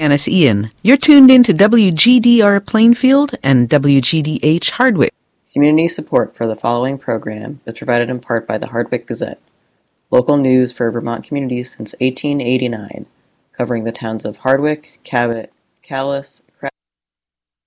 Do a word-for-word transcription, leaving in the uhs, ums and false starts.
Janice Ian. You're tuned in to W G D R Plainfield and W G D H Hardwick. Community support for the following program is provided in part by the Hardwick Gazette, local news for Vermont communities since eighteen eighty-nine, covering the towns of Hardwick, Cabot, Calais,